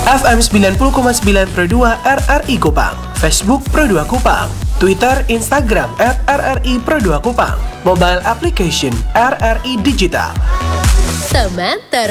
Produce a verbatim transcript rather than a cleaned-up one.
F M sembilan puluh koma sembilan Pro dua R R I Kupang, Facebook Pro dua Kupang, Twitter, Instagram at R R I Pro dua Kupang, mobile application R R I Digital. Teman ter